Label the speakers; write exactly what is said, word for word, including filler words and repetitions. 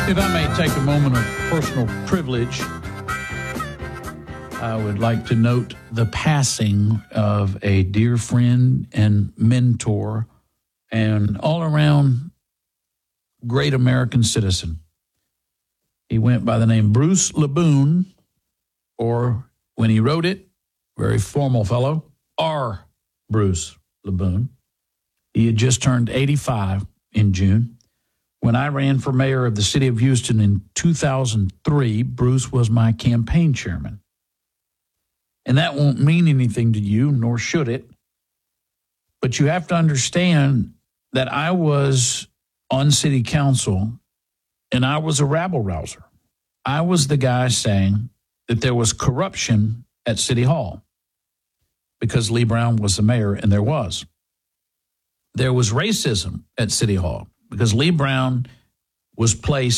Speaker 1: If I may take a moment of personal privilege, I would like to note the passing of a dear friend and mentor and all-around great American citizen. He went by the name Bruce LeBoon, or when he wrote it, very formal fellow, R. Bruce LeBoon. He had just turned eighty-five in June. When I ran for mayor of the city of Houston in two thousand three, Bruce was my campaign chairman. And that won't mean anything to you, nor should it. But you have to understand that I was on city council and I was a rabble-rouser. I was the guy saying that there was corruption at City Hall because Lee Brown was the mayor, and there was. There was racism at City Hall because Lee Brown was placed